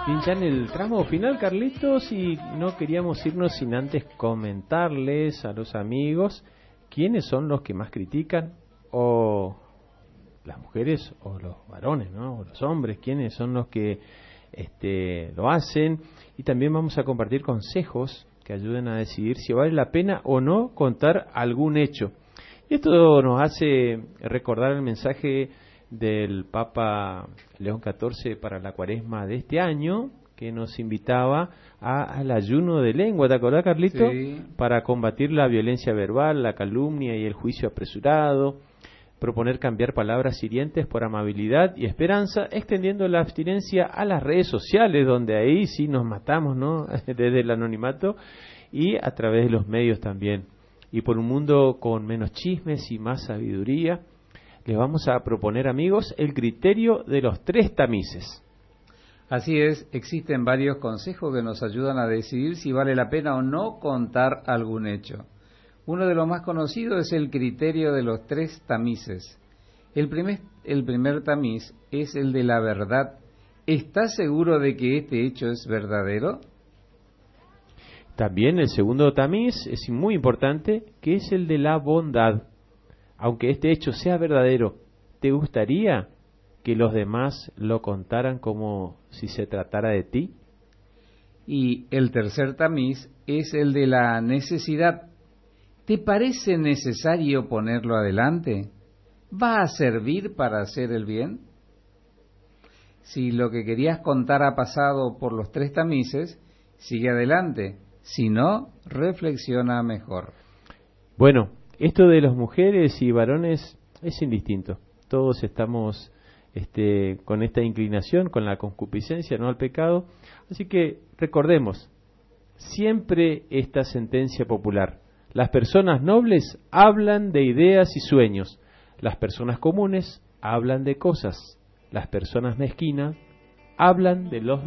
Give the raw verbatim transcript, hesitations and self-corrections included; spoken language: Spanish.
Bien, ya en el tramo final, Carlitos, y no queríamos irnos sin antes comentarles a los amigos quiénes son los que más critican, o las mujeres o los varones, ¿no? O los hombres, quiénes son los que este, lo hacen, y también vamos a compartir consejos que ayuden a decidir si vale la pena o no contar algún hecho. Y esto nos hace recordar el mensaje del Papa León catorce para la Cuaresma de este año, que nos invitaba a, al ayuno de lengua, ¿te acordás, Carlito? Sí. Para combatir la violencia verbal, la calumnia y el juicio apresurado, proponer cambiar palabras hirientes por amabilidad y esperanza, extendiendo la abstinencia a las redes sociales, donde ahí sí nos matamos, ¿no? Desde el anonimato y a través de los medios también. Y por un mundo con menos chismes y más sabiduría, les vamos a proponer, amigos, el criterio de los tres tamices. Así es, existen varios consejos que nos ayudan a decidir si vale la pena o no contar algún hecho. Uno de los más conocidos es el criterio de los tres tamices. El primer, el primer tamiz es el de la verdad. ¿Estás seguro de que este hecho es verdadero? También el segundo tamiz es muy importante, que es el de la bondad. Aunque este hecho sea verdadero, ¿te gustaría que los demás lo contaran como si se tratara de ti? Y el tercer tamiz es el de la necesidad. ¿Te parece necesario ponerlo adelante? ¿Va a servir para hacer el bien? Si lo que querías contar ha pasado por los tres tamices, sigue adelante. Si no, reflexiona mejor. Bueno, esto de las mujeres y varones es indistinto. Todos estamos este, con esta inclinación, con la concupiscencia, no al pecado. Así que recordemos siempre esta sentencia popular. Las personas nobles hablan de ideas y sueños. Las personas comunes hablan de cosas. Las personas mezquinas hablan de los